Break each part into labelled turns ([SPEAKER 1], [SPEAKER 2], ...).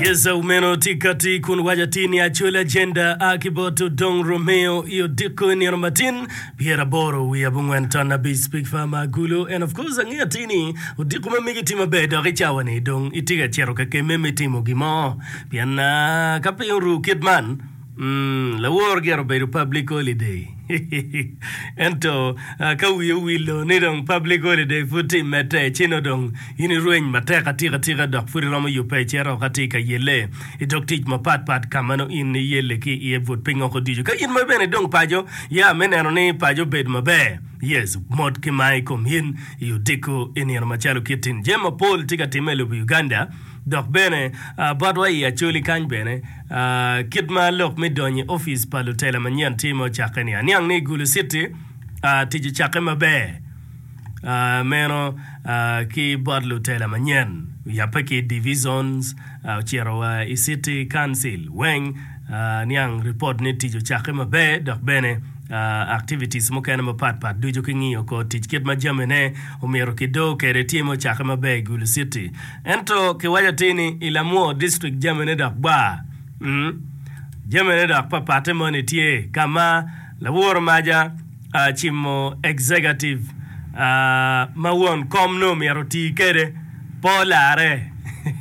[SPEAKER 1] Yes, umeno tikati kun wajatini achole agenda akiboto Don Romeo iyo diko ni Martin Pierre Boro we abungwen tana be speak fama gulo and of course angia tini udiko mamigi tima beda richawani dong itiga chero kake meme timo gimo piana kape yuru kidman la war gero be public holiday ento kawiyo wilo ni dong public holiday futi mete chino dong ini rueny mate katika dok furi ramo yupe chero katika yele idok tich mapat kamano in yele ki ye vot pingo kodijo ka in mabene dong pajo ya meneno ni pajo bed mabe yes mod ki mai kom hin yu diko ini machalo kitin jema Paul tika timelo Uganda dok bene badwa ya chuli kany bene kitma lok midonye office palotela manyan timo chakani aniang ni Gulu City tiji chakema be meno ki badlo tela manyan yapaki divisions chero wa city council weng niang report ni tijo chakema be dok bene activities mokana mapat dujo kingiyo ko tich kit majamene omero kido kere timo chakema be Gulu City ento kiwaja tini Ilamuo district jamene dok ba jamene dok papate moni tie kama la war maja chimo executive mawon komno meroti kere polare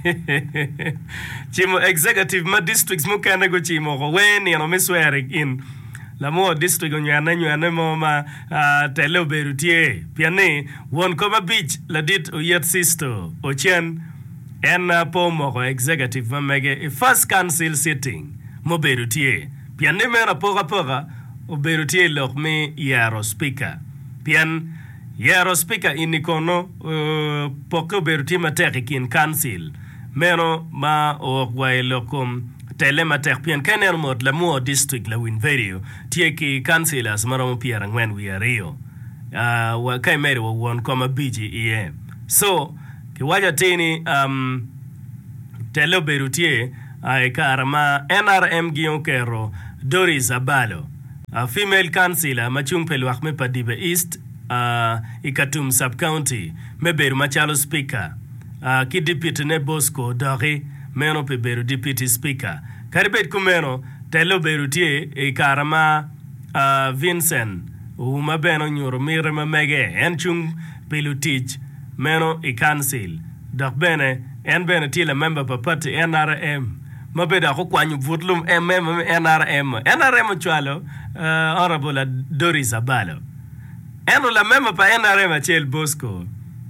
[SPEAKER 1] chimo executive ma districts mukana go chimo go weni no miswere in la mo district nyana mo ma telo berutie piane won koma beach la dit o yet sister o chen en pomo go executive mamege first council sitting mo berutie piane mera poga oberutie lok me yaro speaker pian yaro speaker inikono poko berutie matek kin council meno ma ogwai lokom telematek pian kaner mod la mo district la win video tie ki councilors maromo piera ngwen wi ario wa kai mere won koma biji ie so ki waja tini telo berutie ai karama NRM gion Doris Abalo female councillor machung pelwak me Padibe East Ikatum sub county meberu machalo speaker ki deputy ne Bosco Dori meno pe beru deputy speaker karibet kumeno telo berutie ikarama Vincent uma beno nyoro mire mamege enchung pelutich meno i council dok bene en bene tila member pa party NRM mabeda ko kwanyu vutlum NRM chwalo honorable Doris Abalo eno la member pa NRM chel Bosco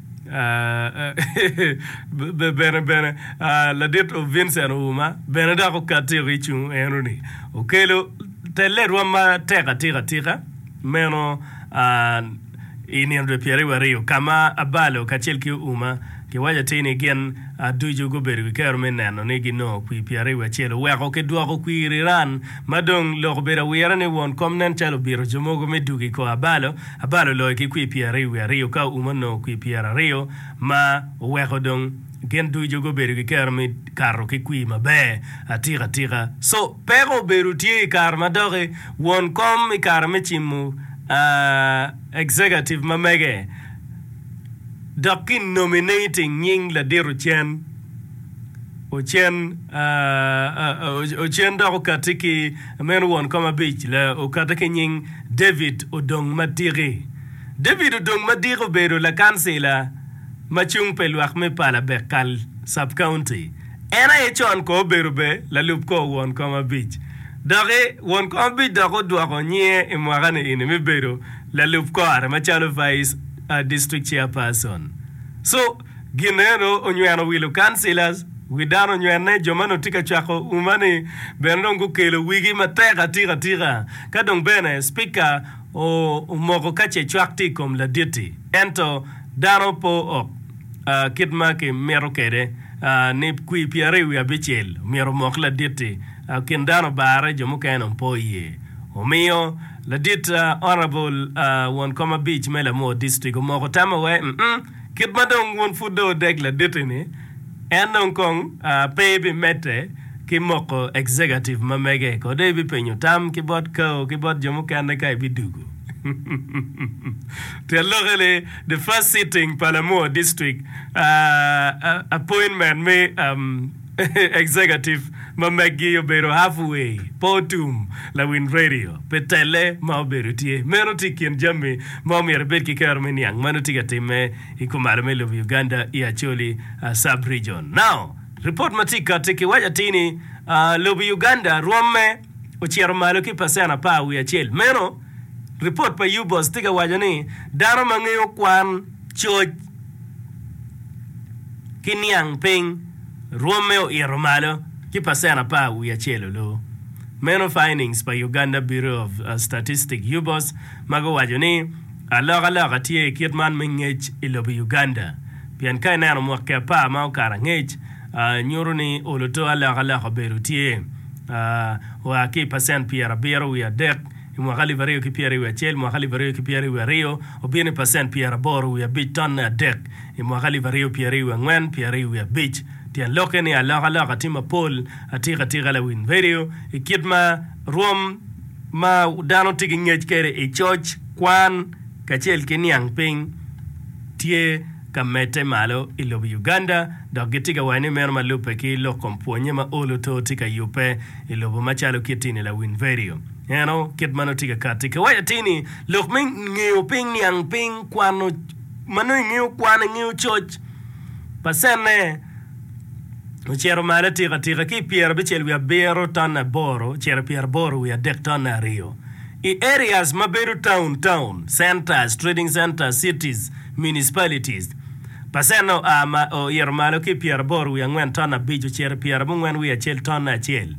[SPEAKER 1] bene la dit of Vincent uma bene da ko katiri chu eno ni okelo tele roma teka meno ini ndo Pierre Wario kama Abalo kachel ki uma ki waja tini gen dujo go beru kero menano negi no kui Pierre Wachelo weko ke duako kui riran madong loko bera wierane won komnen chalo biro jomogo medugi ko Abalo lo ki kui Pierre Wario ka uma no kui Pierre Rio ma weko dong gen dujo go beru kero me karo ki kui mabe atira so pero beru tie kar madore won kom kar me chimu executive mamege Dokin nominating Ying la deru chen o chen da okatiki men won koma beach la okatiki Ying David Odong Madire beru la kansela machung pelwak me pala bekal sub county ena echon ko beru be la lup ko won koma beach dare won koma beach dako duako nye imwagane ine me beru la lup ko ara machalo vice district chairperson so ginero onywano wilo councillors widano nywene jomano tika chako umani benongo kelo wigi mateka tira kadong bene speaker o moko kache chwakti kom la diti ento dano po kidma ke mero kede ni kui Pierre wi abichel mero mok la diti kindano bare jomo keno po ye omio la dit honorable one comma beach mela mo district mo ko tamawe kit madong won fudo deg la ditini enon kong baby mete ki moko executive mamege ko debi penyo tam ki bot jomo kan kai bidugo the first sitting Palamo district appointment me executive mamagi obero halfway potum la win radio petele ma obero tie meno tikien jami ma mi rebet ki kermeni yang mano tigatime ikumar melo Uganda iacholi sub region. Now report matika tiki waja tini lobi Uganda ruome ochiero malo ki pasana pa wi achiel meno report pa ubos tiga waja ni dano mang'eyo kwan choch kiniang ping ruome iero malo ki pasana pa wi achiel lo meno findings by Uganda Bureau of Statistics ubos mago waja ni alaga tie kitman mengech ilobi Uganda pian kai nano mwaka pa ma ukara ngech nyuruni oloto alaga berutie wa ki pasen piera bero wi adek mwakali vario ki piera wi achel mwakali vario ki piera wi rio obiene pasen piera boro wi biton adek mwakali vario piera wi ngwen piera wi bich tian lokeni alaga tima pol atiga la win video ikitma rom ma dano tigi ngech kere e church kwan kachel kiniang ping tie kamete malo ilobi Uganda dogitiga wani mer malupe ki lo komponye ma olo to tika yupe ilobo machalo kitini la win video kit mano tiga katika waya tini lok ming ngeo ping niang ping kwano mano ngeo kwana ngeo church pasene chero mala tiga ki pier bichel wi bero tana boro chero pier boro wi dek tana rio I areas maberu town centers trading centers cities municipalities paseno o yermalo ki pier bor wi angwen tona bijo cher pier mungwen wi achel tona achel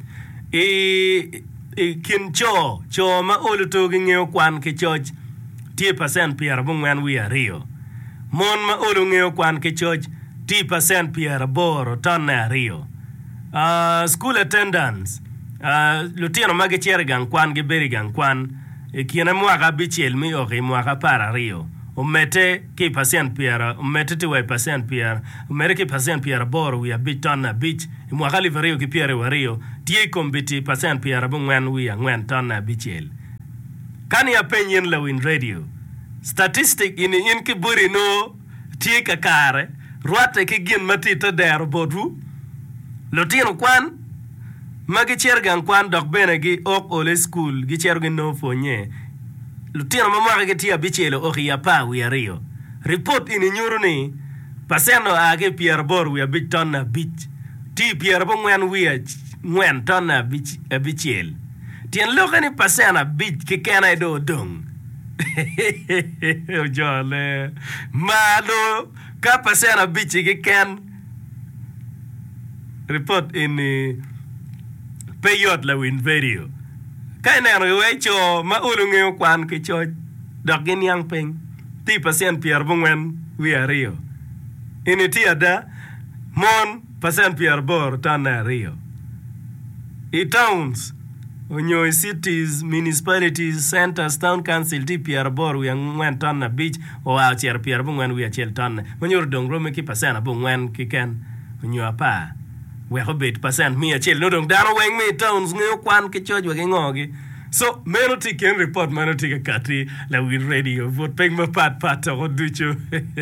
[SPEAKER 1] kincho ma oluto gi ngeo kwan ki choch tie percent pier mungwen wi ario mon ma olu ngeo kwan ki choch tie percent pier bor tona ario school attendance lutino magi cher gang kwan gi beri gang kwan kiena mwaka bichel mi o mwaka para rio umete ki percent piera umete tiwe percent piera umere ki percent piera bor wi biton na bich mwakali vario ki piera wario tie kombiti percent piera bungwen wi angwen ton na bichel kani ya penyen la win radio statistic in ki buri no tie kakare ruate ki gin matita der bodu lotino kwan magi chergan kwan dok bene gi ok ole school gi chergan no fonye lutino mamaka ke tia bichelo oki ya pa wi ario report ini nyuruni paseno age pier bor wi biton na bich ti pier bo ngwen ton na bichel tien lokani pasena bich ki kena do dong jole malo ka pasena bich ki ken report ini payot la win video kaina wecho ma ulungeo kwan ki cho dogin yang peng ti percent pier bungwen wi ario initi ada mon percent pier bor tana rio I towns onyo cities municipalities centers town council ti pier bor wi ngwen tana beach o a cher pier bungwen wi achel tana monyor dongro me ki percent bungwen ki ken onyo apa we hobet percent mi achel no dong daro weng mi towns ngeo kwan ki cho we ngogi so meno ti ken report mano ti kati la win radio vot peng ma pat o ducho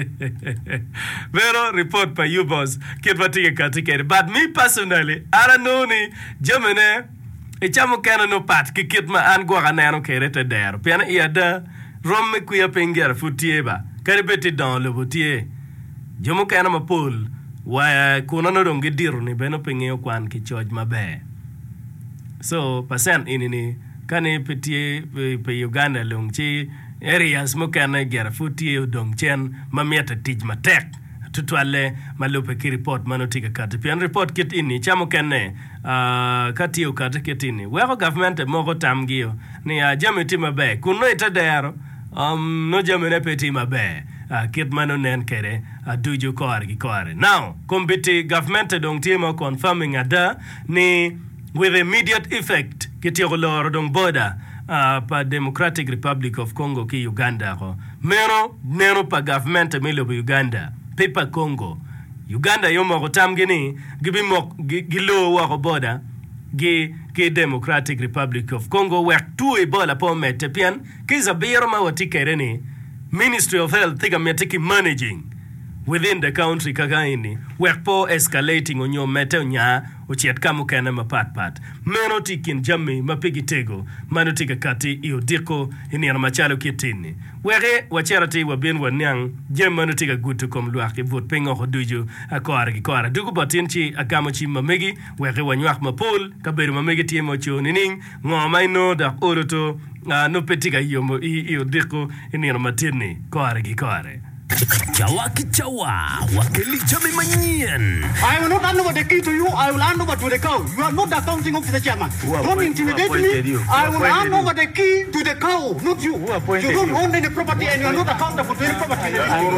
[SPEAKER 1] vero report pa you boss ket vati kati ken but me personally I don't know ni jamene e chamo kana no pat ki kit ma an gwa kana no kerete der piana iada rom me kuya penger futieba kare beti don le votie jomo kana ma pol wa kuna no dongi diru ni beno pengeo kwan ki choj mabe so percent inini kani petie pe Uganda longchi areas mo kana ger futie dongchen mamiata tij matek tutwale malupe ki report mano tiga kati pian report kit ini chamo kene kati o kati kit ini weko government moko tamgio ni jamiti mabe kuno itadero no jamene peti mabe kit mano nen kere duju kore now kombiti government dong timo confirming ada ni with immediate effect kitiro loro dong border pa Democratic Republic of Congo ki Uganda ko meno pa government milo Uganda paper Congo Uganda yomo ko tamgini gibimo gilo wa ko border gi Democratic Republic of Congo wek tu ebola po metepian kiza biro ma watikere ni Ministry of Health tiga metiki managing within the country kagaini wekpo escalating onyo mete nya uchiet kamu kena mapat meno tikin jami mapigi tego mano tika kati iyo diko ini machalo kitini wege wacharati wabien wanyang jem mano tika gutu kom luaki vot pengo hoduju akora duku batinchi agamo chi mamegi wege wanywak mapol kaberu mamegi tiemo cho nining ngoma ino da oroto no petika iyo diko ini matini kore
[SPEAKER 2] Chawa, wakili jami manyan.
[SPEAKER 3] I will not hand over the key to you. I will hand over to the cow. You are not the accounting officer, chairman. Don't intimidate me. I will hand over the key to the cow, not you. You don't own any property and you are not accountable to any property.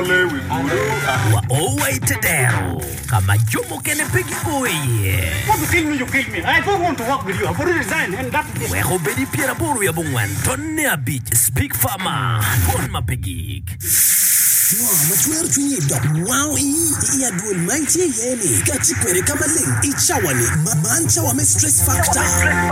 [SPEAKER 2] Wait there. Kama jomo kene pegi oye.
[SPEAKER 3] Want to kill me, you kill me. I don't want to work with you. I've already resigned and that's it.
[SPEAKER 2] Weko bedi Pierre Boru ya bungwan. Tonne a beach. Speak farmer. Pon ma pegik.
[SPEAKER 4] Matuer tunyi dok wow ya duel mighty yeni kati kwere kama ling ichawani mancha wa stress factor.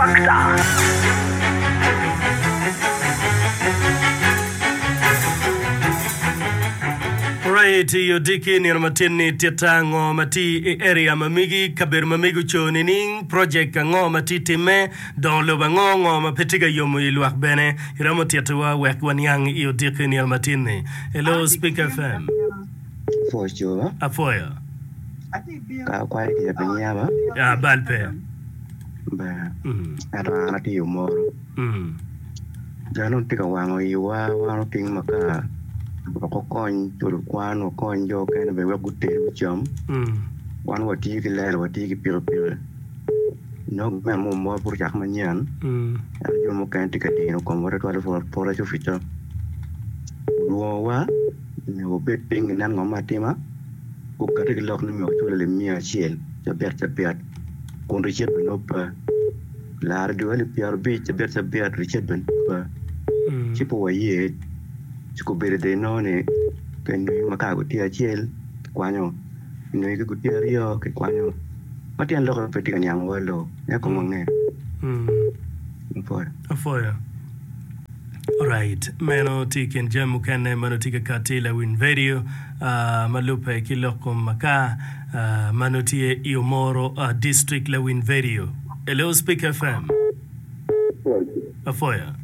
[SPEAKER 1] Right, yo diki ni matini tietango mati area mamigi kabir mamigu chonining project ngo mati time don lo bango mapetiga yomo iluak bene iramo tietwa wekwanyang yo diki ni matini. Hello Speaker FM.
[SPEAKER 5] For sure.
[SPEAKER 1] Afoya.
[SPEAKER 5] Ka kwali ya penyaba.
[SPEAKER 1] Ya balpe.
[SPEAKER 5] Ba. Ara ti umoro. Jano tika wango iwa wano ting maka. Ko kon to kwano kon jo kan be wa gutte jam wan wati ki ler wati ki pil no me mo pour jak manyan yo mo kan tikati no ko wora to for la fita wo wa ne wo betting nan ngoma tema ko kati lok ni mo to le mia ciel ja bet kon richet no pa lar de wali piar be ja bet richet ben pa tipo wa ye Chico bere de none que no maka gutia chiel kwano no que gutia rio que kwano matian lo que petika nyang walo ya como ne
[SPEAKER 1] afoya alright meno tiken jamu kane mano tika katila win video malupe kiloko maka manotie iomoro district la win video hello Speak FM afoya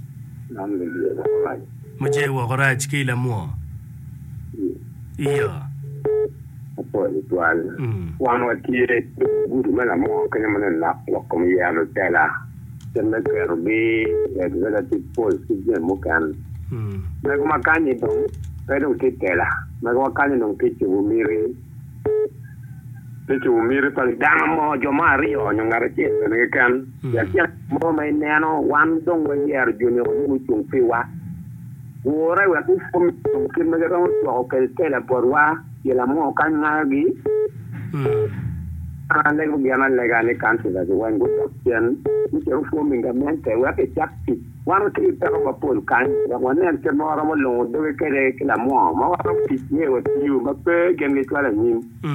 [SPEAKER 1] Muje wa garaj kila mo. Iya.
[SPEAKER 6] Apo itual. Wan wa tire gudu mala mo kanya mana na wa komi ya lo tela. Tena kerbi executive post je mo kan. Na ko makani dong, pero ke tela. Na ko makani dong ke chumiri. Ke chumiri pa dang mo jo mario nyongare che ne kan. Ya kia mo mai nano wan dong wa yer junior mu chung piwa. Ora wa ku fom kin me ga to ke tela porwa y la mo kan ngagi le go yana le ga ne kan se da wan go yen ni ke fo mi ga men te wa ke chakti wan ke ta ko pol kan wa ne ke no ra mo lo do ke ke la mo ma wa ti ni wa ti ma pe ke ni twa la ni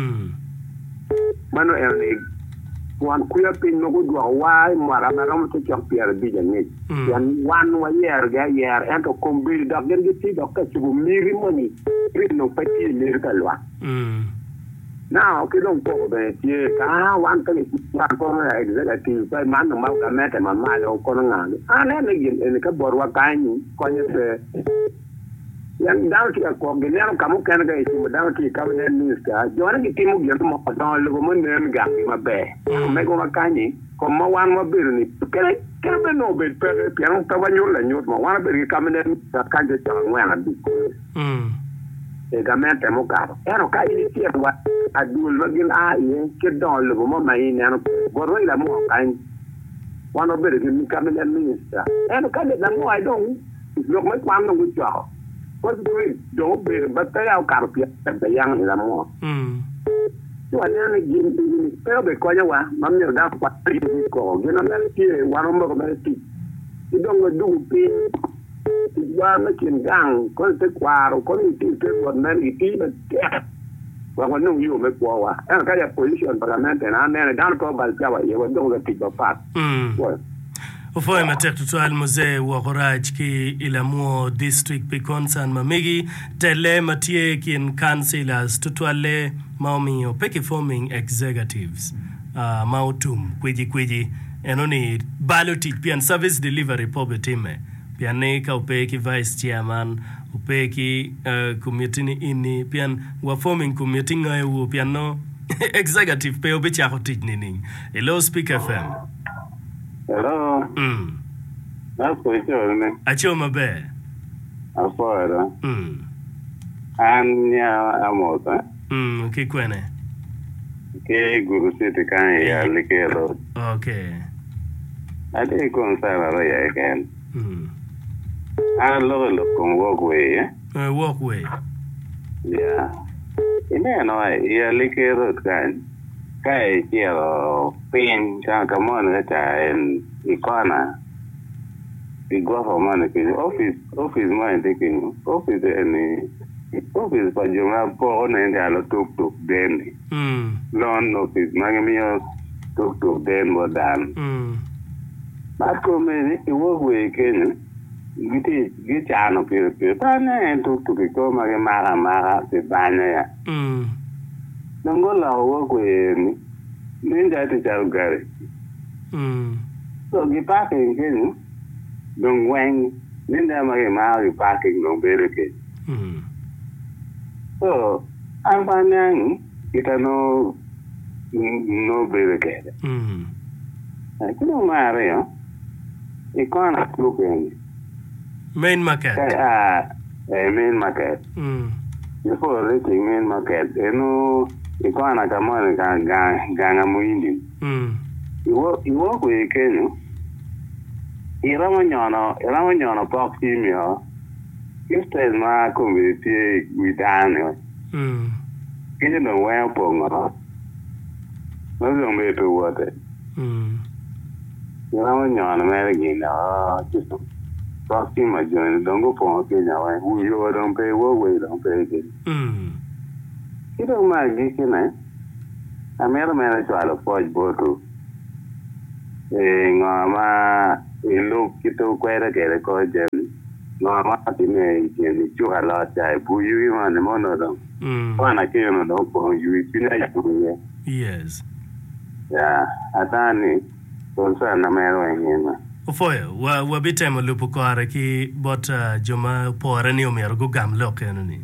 [SPEAKER 6] mano wan kuya pin no go wa mara mara mo to champion bi jani yan wan wa yer ga yer en to kombi da gen ti do ka ci bu miri moni rin no pati miri ka lwa now ke don ko be ti ka wan ka ni ta ko na executive pa man no ma ka mete ma ma lo ko na ne ne gen ka borwa ka ni ko ni se yan daw ti ko genero kamu kan ga isi daw ti ka ne minister jona ki timu gen mo ta lo mo ne ga ma be me ko makani ko ma wan ma bir ni kere be no be pe piano ta wa nyola nyot ma wan be ka ne ta ka je ta ngwana bi e ga me te mo ka ero ka ni ti wa adul ma gin a ye ke don lo mo ma ni ano goro ila mo ka ni wan be ni ka ne minister ero ka de la mo I don't lo ma kwan no go What's doing? Don't be, but they are carpia at the young in the more. So I nearly give me spell the Koyawa, Mammy, that's what you call. You know, one of my feet. You don't do pin. You are making down, constant quarrel, community, what many people. Well, I know you make war. And I got a position, but I meant and I nearly down for Balkawa. You were doing the people part.
[SPEAKER 1] Ufoye matek tutual mzee wa Korach ki Ilamuo District Pikon San Mamigi tele matie kin councillors tutuale maumi opeki forming executives mautum kweji enoni ballotage pian service delivery pobetime pian ka upeki vice chairman upeki committee ini pian wa forming committee ngayu pian no executive pe obecha hotich nini. Hello Speaker FM.
[SPEAKER 7] Hello. That's what you're doing.
[SPEAKER 1] Achoma be.
[SPEAKER 7] Afuera. Anya amota.
[SPEAKER 1] Kikwene.
[SPEAKER 7] Ke Guru City kan ya likero.
[SPEAKER 1] Okay.
[SPEAKER 7] Ade kon sala ro ya ken. Lo kon walkway.
[SPEAKER 1] Walkway.
[SPEAKER 7] Yeah. Ine no ya likero kan. Kai kiero pin cha kamon ta en ikona. The government office man taking office any office pa joma po na ndi alo tuk den loan office magamio tuk den modan but come ni wo we ken giti ano pe pa na tuk ko mara se banya ya ngola wo we ni nda te charugare so gi pa ken Don't wang, Linda Marie parking no bereke. So, I'm finding it no bereke. I don't marry, you can't look in.
[SPEAKER 1] Main market.
[SPEAKER 7] Main market. Before reaching main market, you can't come on gang You walk with Ken. Iramanyana park team ya. Instead ma community with Daniel. Kini no way ponga. No me to what it. Iramanyana merigi na just park team ma join don't go for Kenya way. We don't pay we don't pay it. Kito ma gikina. Amera swalo forge boto. Ngama look kito kwera kere ko jem ngama tine ni chuha la chai buyu man mono do wana ke no do ko yu pina yu.
[SPEAKER 1] Yes.
[SPEAKER 7] Yeah, atani konsa na mero ngema
[SPEAKER 1] Ufoye wa bitemo lupu ko araki bot joma pore ni omer go gam lokenani.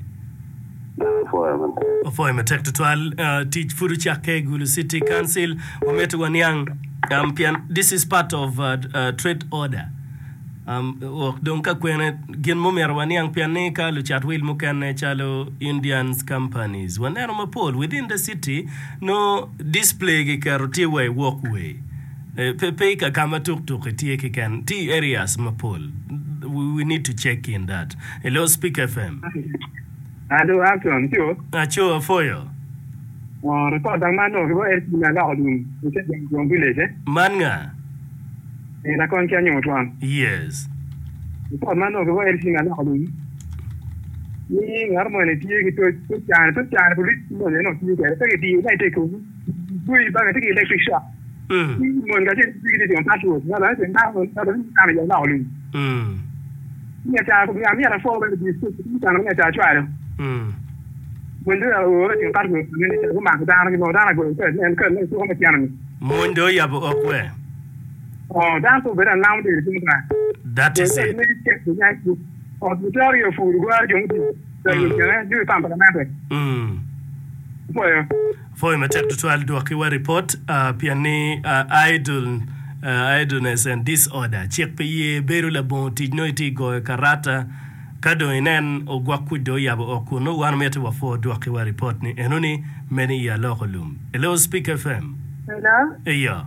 [SPEAKER 1] Ufoye matek tutual teach furu chake Gulu City Council wametu wanyang. This is part of trade order. Donka kwene gen momer waniang pianika luchat will mukane chalo Indians companies. Wanero mapol within the city no display karoti way walkway. Pepe ka kama tuk tie kan T areas mapol. We need to check in that. Hello Speaker FM.
[SPEAKER 8] Hello afternoon too.
[SPEAKER 1] Acho for you.
[SPEAKER 8] Report ang mano ko na la odum. Ite yung village.
[SPEAKER 1] Manga.
[SPEAKER 8] Na kon kya nyo tuan.
[SPEAKER 1] Yes.
[SPEAKER 8] Report mano ko na la odum. Ni ngarmo ne tie ki to chan police mo ne no tie ka ke tie na te ko. Bui ba ke electric shop. Mo ga je ti on pasu. Na la se na na ya la odum. Ni ta ko ya mi ra fo ba di su ta na ta chwa. Mundo ya pargo ni ko ma da na ko da na ko en kan ni ko ma tian.
[SPEAKER 1] Mundo ya bo okwe.
[SPEAKER 8] Da to be na now de tinga.
[SPEAKER 1] That is it.
[SPEAKER 8] Oh, the story of food go arjun ti. So you can do tam para na.
[SPEAKER 1] For matek tutual do akiwa report piani idleness and disorder. Check pe ye beru la bon ti no ti go karata. Kado inen ogwakudo yabo okuno wan mete wa for do akiwa report ni enoni many ya lokolum. Hello Speaker FM.
[SPEAKER 9] Hello.
[SPEAKER 1] Yeah.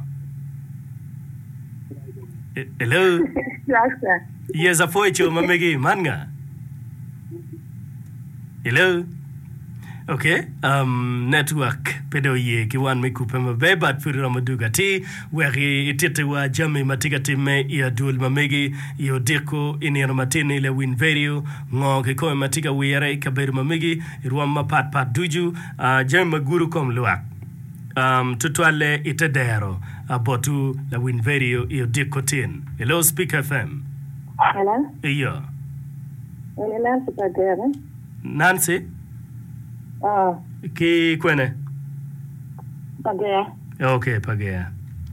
[SPEAKER 1] Hello. Yes, a foicho mamegi manga. Hello. Okay. Network pedo ye kiwan me kupema bebat furu madugati weri itete wa jami matika time ya dul mamegi yo deko ini matini le win video ngo ke ko matika wiere kaber mamegi irwa mapat duju jami maguru kom luak tutwale itedero abotu la win video iyo dikotin. Hello Speak FM.
[SPEAKER 9] Hello.
[SPEAKER 1] Iyo.
[SPEAKER 9] Nancy Pagera.
[SPEAKER 1] Nancy? Ki kwene?
[SPEAKER 9] Pagera.
[SPEAKER 1] Okay, Pagera.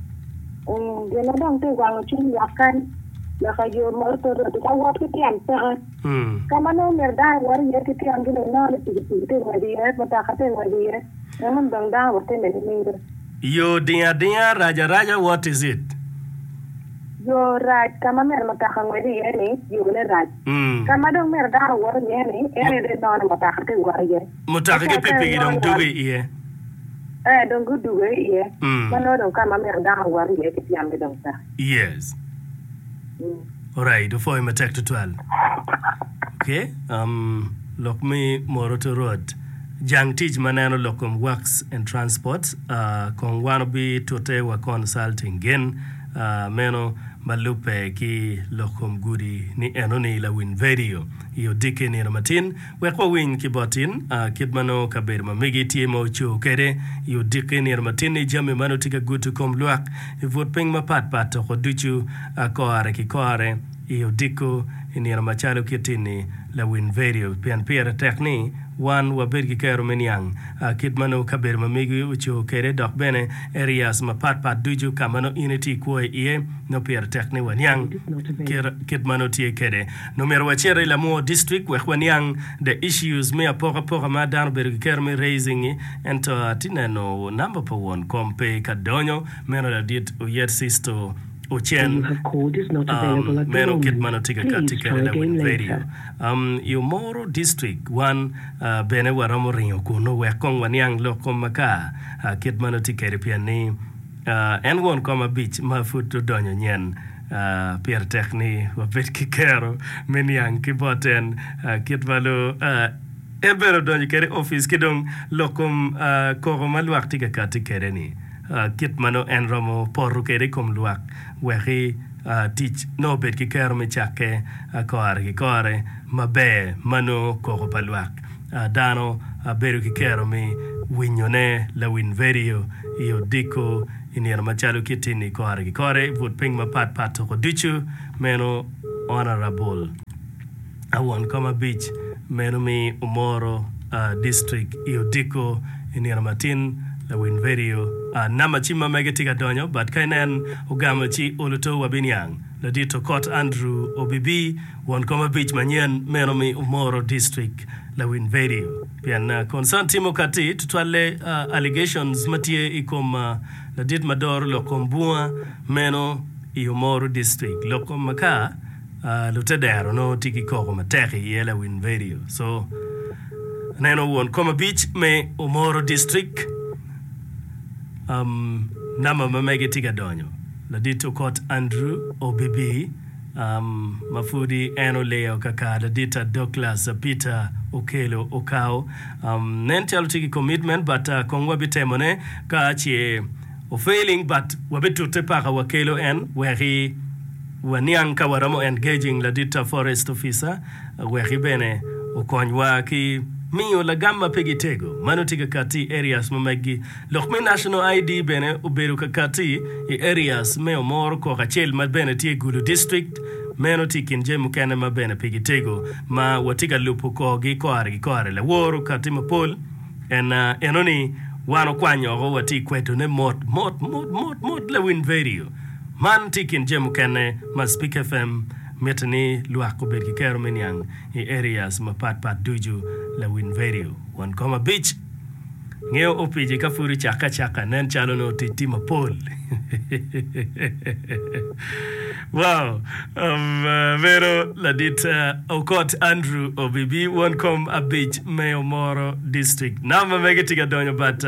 [SPEAKER 9] Gena dang tu wang chin yakan. Lakayo mo to do ka wat ki tian pa. Kama no merda war ye ki tian gina na le ti ti wadi ye mata khate wadi ye. Naman dang da wote me ni.
[SPEAKER 1] Yo dia raja what is it?
[SPEAKER 9] Yo raj kama mer mata khang wadi ye ni yo le raj. Kama dong merda war ye ni ere de na mata khate wadi ye.
[SPEAKER 1] Mata khate pepe dong duwe ye.
[SPEAKER 9] Dong duwe ye. Mano dong kama merda war ye ki tian dong ta.
[SPEAKER 1] Yes. All right, before I take to 12. Okay, look me Moroto Road. Jang teach manano lokum works and transport. Kong wanobi tote wa consulting gen. Meno malupe ki lokum gudi ni enoni la win video. Iyo dike ni ramatin. Wekwa win kibotin. Kidmano kabir mamigi TMO cho kere. Iyo dike ni ramatin ni jami mano tika gutu kom luak. Ivot ping mapat pato koduchu koare ki koare. Iyo diko ni ramachalo kitini la win video. Pian pira tekni. Wan wabirgi kero menyang kidmano kabir mamigi ucho kere dok bene areas mapat duju kamano initi kwe iye no pier tekni wanyang kidmano tie kere no mer wachere la mo district wanyang the issues me apoka madan birgi kero me raising ento tinano number po one kompe kadonyo meno la dit uyet sisto Ochen meno kitmano tika katika la win video Yomoro district one bene waramo ringo kuno wekong wanyang lokom maka kitmano tika ripiani en won koma beach mafuto donyo nyen Pierre Techni wapit kikero menyang kiboten kitmano ebero donyo kere office kidong lokom koro maluak tika katika ni kitmano en romo poru kere kom luak wehi teach no bet ki kero me chake koare ki kore mabe mano koko paluak dano beru ki kero me winyone la win video iyo diko inir machalo kitini koare ki kore vut ping mapat pato ko duchu meno honorable awon koma beach meno mi umoro district iyo diko inir matin la win video nama chima megetika donyo but kainen ugama chi oluto wabinyang la dito Court Andrew OBB won koma beach manyen menomi umoro district la win video pian concern timo kati tutwale allegations matie ikom la dit mador lokombua meno i umoro district lokom maka lutedero no tiki koko mateki yela win video so neno won koma beach me umoro district nama mamege tiga donyo la dito Court Andrew OBB mafudi eno leo kaka la dita Douglas Peter Okelo Okao nentialo tiki commitment but kongwa bitemone ka achie o failing but wabitu tepaka wakelo en wehi waniang kawaramo engaging la dita forest officer wehi bene ukonywa ki Mio la gamma pegitego mano tika kati areas mamagi lokme national ID bene uberu kakati areas me omor ko kachel ma bene tie Gulu district meno tikin je mukene ma bene pegitego ma watika lupu ko gi koare la woru kati mapol en enoni wano kwanyo go wati kweto ne mot la win video man tikin je mukene ma Speak FM metani luako berki kero menyang areas mapat duju la win video one koma beach ngeo opiji kafuri chaka nen chalo no titima pol wow vero la dita Court Andrew OBB one kom a beach Mayo Moro district nama megetiga donyo but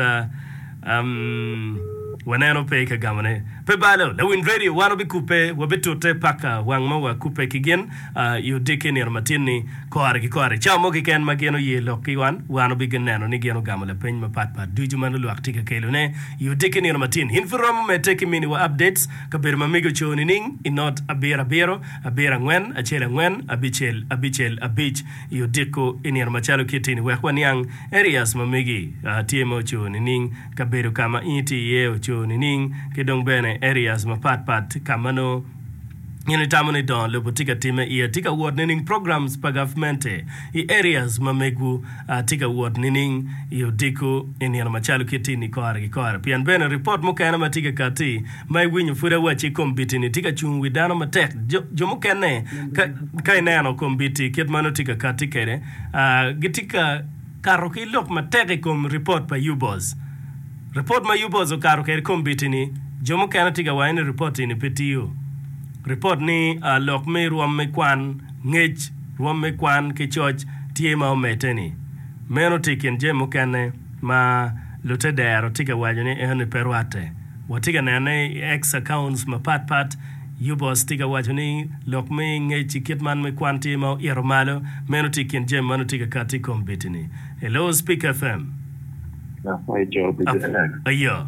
[SPEAKER 1] waneno pe ka gamane pe balo la win video wano bi kupe wabeto te paka wangma wa kupe kigen yu dike ni matini koare chamo ki ken mageno ye lokki wano bi geneno ni geno gamale pen ma pat duju manu lu aktika kelo ne yu dike ni matin inform me take mini wa updates ka ber mamigo choni ning inot abera ngwen achela ngwen abichel abich yu diko ni machalo kitini wekwaniang areas mamigi tmo choni ning ka beru kama iti ye show nining ke dong bene areas mapat kamano Yini tamani don le tika time ia tika ward nining programs pa government I areas mamegu tika ward nining io diko ini yana machalu kitini kore pian bene report muka yana matika kati mai winyo fura wachi kombiti ni tika chungwi dano matek jo muka ne kai nano kombiti kiet mano tika kati kere gitika karo ki lok mateke kom report pa U-Boss report ma U-Boss o karo kere kombiti ni jo muka yana tika waini report ini PTO report ni lok me ruam me kwan ngej ruam me kwan ke church tie ma ometeni meno tiken je mokane ma lote dero tika wajone ene perwate watika nane ex accounts ma pat U-Boss tika wajone lok me ngej kitman me kwan tie ma iromalo meno tiken je mano tika kati kombitini hello Speak FM
[SPEAKER 5] Hi Joe
[SPEAKER 1] ayo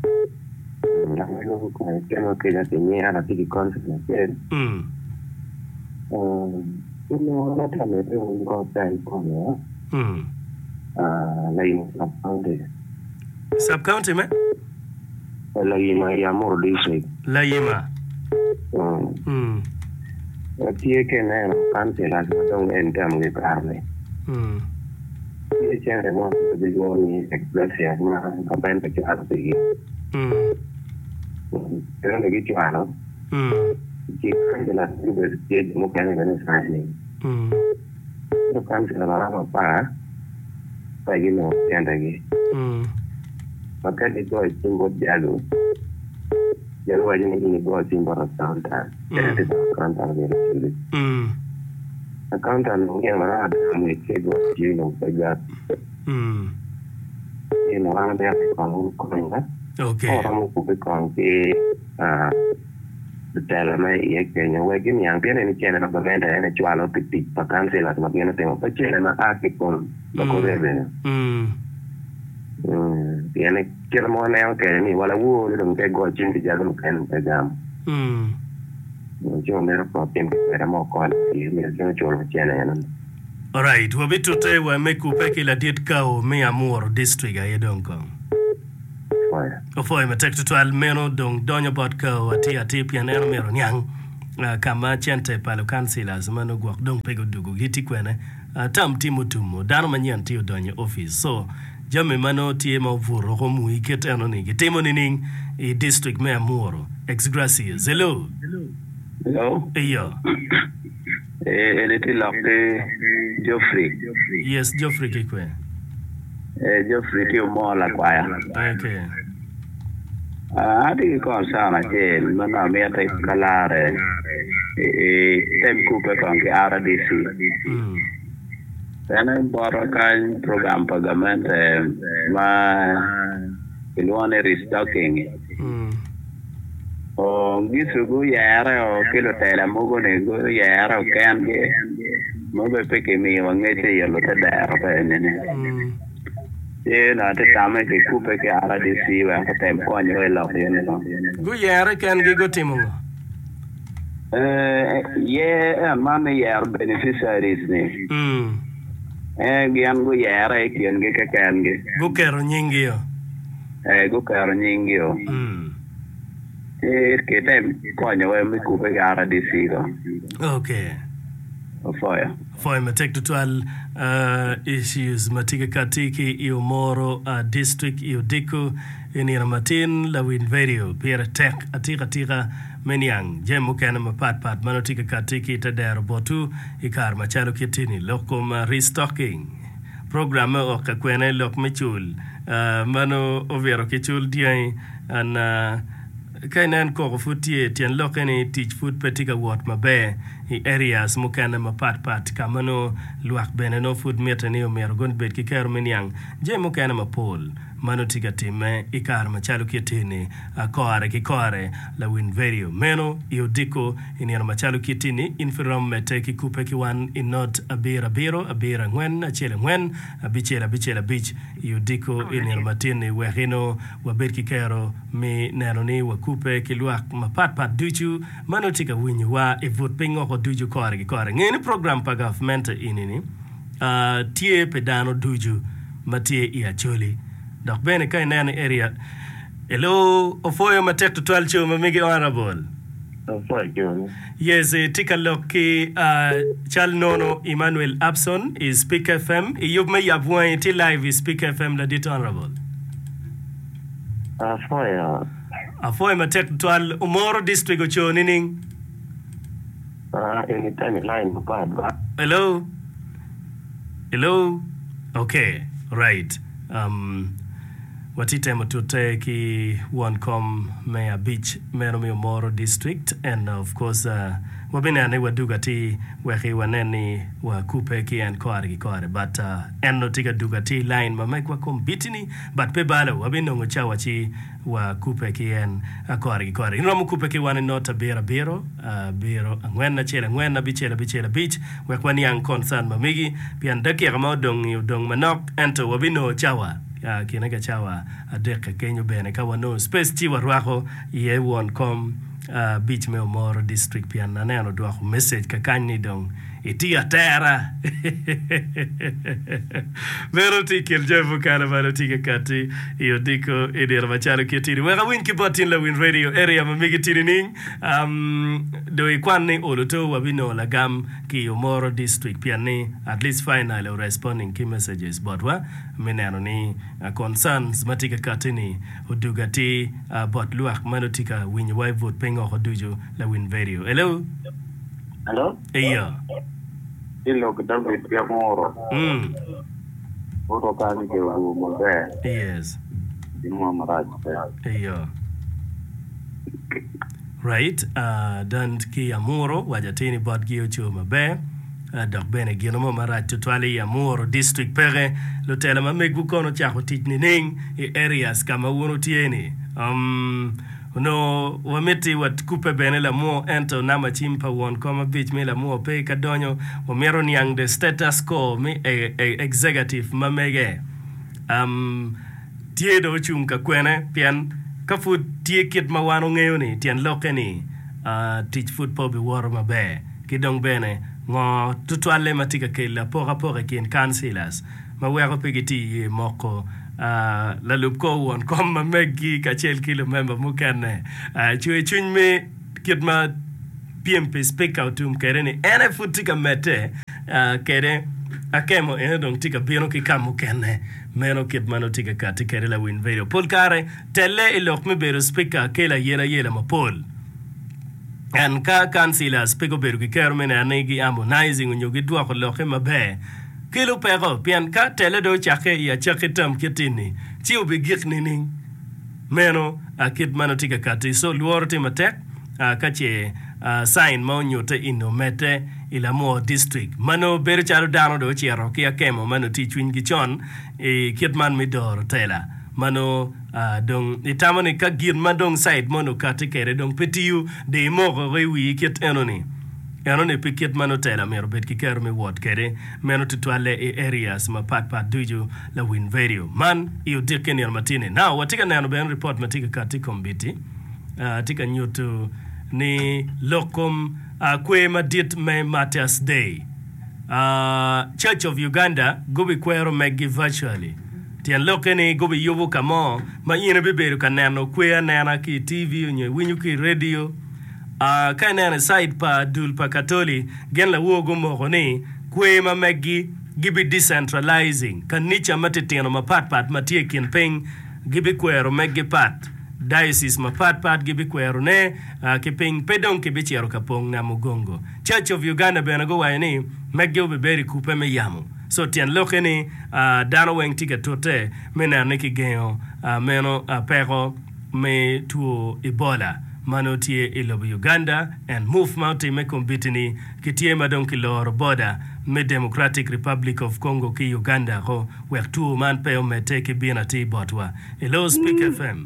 [SPEAKER 5] tengo que ya tenía la tiki consecuencia. No también un cosa como
[SPEAKER 1] Sub county me?
[SPEAKER 5] La Yima Yamur dice.
[SPEAKER 1] La Yima.
[SPEAKER 5] Tiene que no cancelar son en termos de carne. Y siempre hemos dicho ni expresión más campaña que hace. Pero le dicho a no. Que la universidad como que no es fácil. Lo cancelar para que no entienda aquí. Maka itu simbol jalu. Jalu aja ini gua simbol akuntan. Jadi akuntan dia. Akuntan yang mana ada mengecek gua jiwa pegat. Ini orang dia kalau kan.
[SPEAKER 1] Okay.
[SPEAKER 5] Orang mau bukan ke dalam ya kayaknya wajib yang biar ini channel apa ini jual titik pakan sih lah semakin tengok channel akik pun bagus Tiene que remover que ni wala wo lo que go chin de jago kan pegam. Yo me lo tiempo para mo ko y me yo lo chana.
[SPEAKER 1] All right, we bitu te we meku peke la diet kao me amor district ya donko. Foi me tek to almeno dong donyo bot ko ati pianero mero nyang. Kama chente palo kansila zamano gwak dong pego dugu giti kwene. Tam timutumo dano manyan tio donyo office. So Jame mano tie ma vuro homu iketano ni gitemo nining I district me amoro ex gracias hello iyo
[SPEAKER 7] eleti lakte Geoffrey
[SPEAKER 1] yes Geoffrey kikwe
[SPEAKER 7] Geoffrey tio mola kwaya
[SPEAKER 1] okay
[SPEAKER 7] adi ko sana che mana meta kalare tem kupe kon ke RDC Saya bawakan program pagaman iluan restocking. Gitu gue ya era kilo tela mogo nego ya era kan ge mogo peke mi wangete ya lo tada apa ini. Na te tama ke kupe ke ara di si wa ka tem ko anyo la ini no.
[SPEAKER 1] Gue ya era kan ge go timo.
[SPEAKER 7] Mana ya beneficiaries ni. Gian gue yara kian ge kakan ge.
[SPEAKER 1] Gue kero nyingi yo.
[SPEAKER 7] Gue kero nyingi yo. Kita konyo we mi kupe gara di sigo.
[SPEAKER 1] Okay. Foi me tek tual issues matika katiki io moro district io diku ini ramatin la win video pera tek atira Menyang jemu kana mapat manotika katiki tadero botu ikar machalo kitini lokom restocking program o kakwene lok mechul mano overo kichul diai an kainan ko futie tien lokene teach food petika wat mabe I areas mukana mapat kamano luak beneno food metani o mergon bet ki kero Menyang jemu kana mapol mano tiga time ikar machalo kitini kore la win video meno io diko iniano machalo kitini infirom mete ki kupe ki wan inot abira ngwen achele ngwen bichela bich io diko iniano matini wehino wabet ki kero mi nenoni wakupe ki luak mapat duju mano tiga winyu wa ivut pingo ko duju kore ngeni program pa government inini tie pedano duju matie I acholi Dok bene kai nane area Hello, Ofoyo Matek to 12 Chuma, Migi Honorable. Yes, take a look. Chal Nono Emmanuel Abson is Speak FM. You may have one live is Speak FM, the Dit Honorable. Afoyo Matek to 12 Umoro District of Choning.
[SPEAKER 10] Anytime line,
[SPEAKER 1] Hello. Hello. Okay, right. Watitemo to take Wancom Maya Beach, Meromi Moro District, and of course, Wabina ne Dugati, where he waneni wa Kupeki and Kori, but and take a Dugati line, Mamekwa Bitini, but Pebalo, Wabino Chawachi, wa Kupeki and Kori. Romu Kupeki one and not a Bero, Bero, when a chair and when a Bichela Beach, where one young concern Mamigi, Piandaki Ramadong, you dong manok, enter Wabino Chawa. Kinaga chawa adeka kenyo bene kawa no space chiwa rwako ye won kom beach me Moro district pia na neno dwako message kakani dong itia terra vero tikil jefu kana vero tika kati iyo diko idira machalo kietiri wega win kibotin la win radio area mamigi tiri ning do ikwani oluto wabino lagam ki Moro district pia ni at least final responding key messages but wa mineno ni concerns matika kati ni udugati but luak manotika win wai vote pengo hodujo la win radio. Hello. Yeah.
[SPEAKER 10] Hello, David Moro.
[SPEAKER 1] Yes. Yeah. Right. Dan ki Amoro wajatini bot gio chuma be. Dok bene gino maraj tutwali ya Moro district pere lotela mamegbu kono chako tijni ning areas kama uno tieni. No, wameti kupe bene la mo ento nama chimpa won koma beach me la mo pe kadonyo wamero niang the status quo me executive mamege tie do chunka kwene pian kafu tie kit mawano ngeo ni tian lokeni teach football be waro mabe kidong bene ngo tutwale matika kela pora kin councillors mawero pegiti moko la lupko won kom megi kachel kilo member mukane chue chunyme kitma PMP speak out kereni ene futika mete kere akemo ene dong tika bino kikamu kene meno kitmano tika kati kere la win video pol kare tele ilok me bero speaker kela yela mapol and ka kansila speak beru kero mene anegi harmonizing unyogi dwa ko lokhe mabe kilo pero pian ka tele do chake ya chake tam kitini chiu bigik nini meno akit mano tika kati so luorte matek kache sign mo nyote inomete ila mo district mano ber charo dano do chiero kia kemo mano ti chwin gichon kit man midor tela mano dong itamani ka gir madong side mono katikere dong petiu de mo rewi kit enoni ne piket mano tela mero bet ki ker me wot kere meno tutwale areas ma pat duju la win video man io diken yer matine now watika nano ben report matika kati kombiti tika nyutu ni lokum kwe madit me Matthias Day Church of Uganda gobi kwero megi virtually tian lokeni gobi yobo kamo ma yine beberu kanano kwe nana ki TV unye winyu ki radio kainana side pa dul pa katoli gen la wogo mogoni kwe ma megi gibi decentralizing kan nicha matitino ma pat matie kin peng gibi kwero megi pat diocese ma pat gibi kwero ne ki peng pedon ki bichero kapong na mugongo Church of Uganda benago wayni megi obeberi kupe me yamu so tian lokeni dano weng tika tote mena neki geo meno pero me tuo Ebola manotie ilobo Uganda and move mountain me kombitini kitie madon kilor border me Democratic Republic of Congo ki Uganda ho wek tuo man peo me teke bina ti botwa hello Speak FM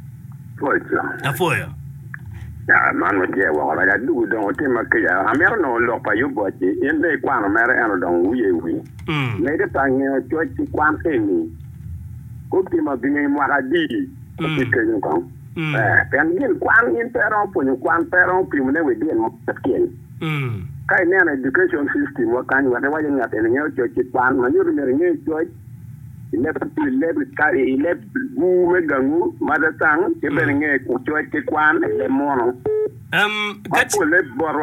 [SPEAKER 1] afoyo
[SPEAKER 10] ya man mo je wa la du don te makya amer no lo pa yu bochi ende kwano mere eno don wiye wi ne de tangi chochi kwan eni ko ti ma bini mo agadi ko ke ni kon pengin kwan intero punyo kwan pero primune we bien mo takin kai ne na education system wa kan wa de wa nya te ne chochi kwan ma yuru mere ne chochi ile bu me gangu madatang ke benenge ku choite kwan le mono
[SPEAKER 1] pole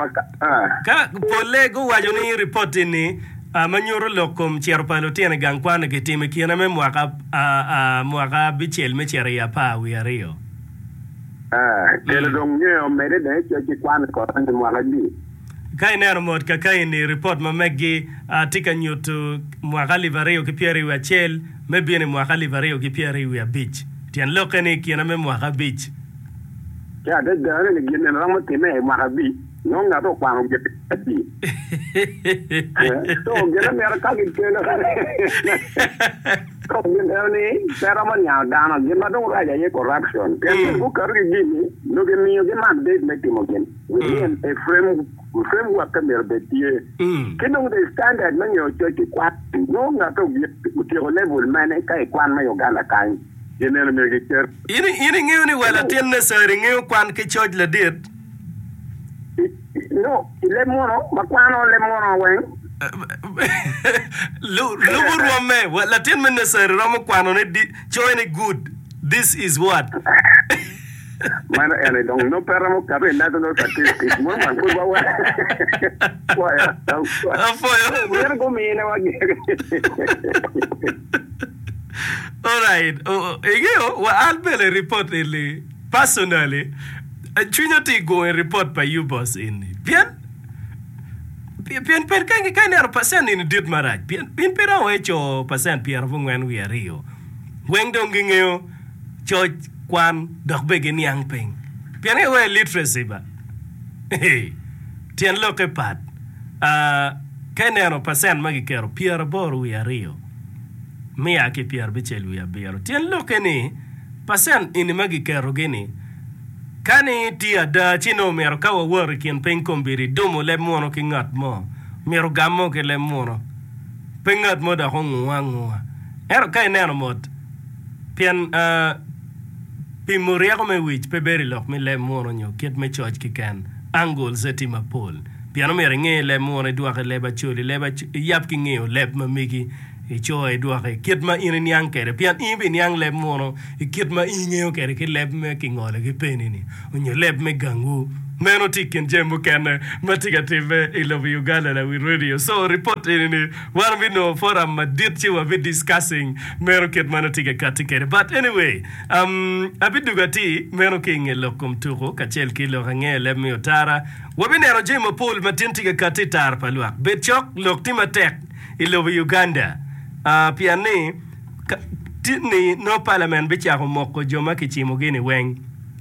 [SPEAKER 1] go wajoni report ni manyoro lokom chiero palo tiene gang kwan ke time kiena me mwaka bichel me chiero ya pa wi ario
[SPEAKER 10] kele dong ne mere de choite kwan ko ande mwaka di
[SPEAKER 1] kai nero mod ka kai ni report ma megi tika nyutu mwaka livario ki pieri wa chel me biene mwaka livario ki pieri wa beach tien lokeni kiena me mwaka beach
[SPEAKER 10] ya de dare ni gine na mo teme mwaka beach no nga to kwa ngo ti to gele me ka ki kele ko gele ni sera mo nya dana gima do ra ya corruption ke ku kar gi gini no ge mi ge man de me timo gen we en a framework ka mer betie kino de standard man yo choki kwa no nga to ti level man kai kwan ma yo gala kan general me ge cher
[SPEAKER 1] ini ngi wala ten na sari ngi kwan ke choj la dit
[SPEAKER 10] no le mono ma kwano le mono wen
[SPEAKER 1] lu me wala ten men na sari ro kwano ne join good this is what
[SPEAKER 10] mana ene donc no peramo kabe na no statistics mo man ko ba wa ya wer go mi ne wa
[SPEAKER 1] all right egeo wa albele report ele personally Trinity go and report by you boss in bien per kan er percent in dit maraj bien per o hecho percent pier vungen wi rio wen dong ngeo choj kwan dok bege niang ping bien e we literacy ba tien lo ke pat kan er percent magi kero pier bor wi rio mi ake pier bichel wi abero tien lo ke ni percent in magi kero gini kani tia da chino mero kawa wori kien pen kombiri domo le mono ki ngat mo mero gamo ke le mono pen ngat mo da hongu wangu ero kai neno mot pien pi muriako me wich pe beri lok mi le mono nyo kiet me choch ki kan angol zeti ma pol piano mere nge le mono duake leba chuli leba yap ki ngeo leb ma migi ichoe duake kiet ma ini nyang kere pian imbi nyang leb mono kiet ma ingeo kere ki leb me ki ngole ki penini unyo leb me gangu meno tikin jembu kene matiga TV I love Uganda na we radio so report ini one we know forum madit chiwa be discussing meno kiet mano tiga katikere but anyway abidugati meno kinge lokum tuko kachel kilo hange leb mi otara wabinero jemo pool matintiga katitar paluak betchok loktima tek I love Uganda piani tini no parliament bicha ko moko joma kichimo gini weng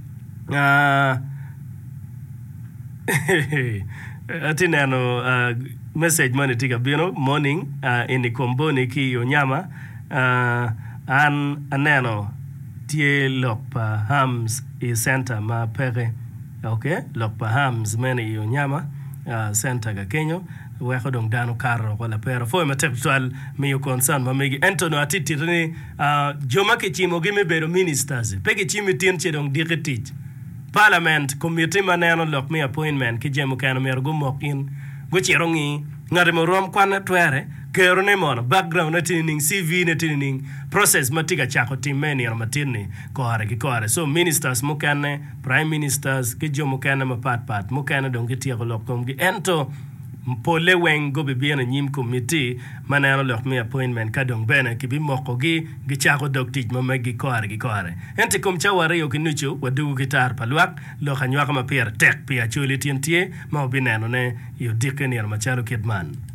[SPEAKER 1] atinano message mani tika bino morning ini komboni ki yonyama an aneno tie lokpa hams I center ma pere okay lokpa hams mani yonyama center ga Kenya weko dong dano karo wala pera fo ma tektual mi concern ma megi entono atiti ni joma ke chimo gi me bero ministers pege chimi tin che dong diketich parliament committee maneno lok mi appointment ki jemo kano mer go mokin go chirongi ngare mo rom kwana twere kero ne mono background na tining CV na tining process matiga chako timeni or matini kore so ministers mukane prime ministers ki jomo kana mapat mukana dong ki tiego lokom gi ento pole wen go be bien nyim committee maneno lok mi appointment kadong bene ki bi moko gi chako doktij ma megi kore ente kom chaware yo kinuchu wadu gitar palwak lo khanywa kama pier tek pia chuli tintie ma bineno ne yo dikeni ar machalo kidman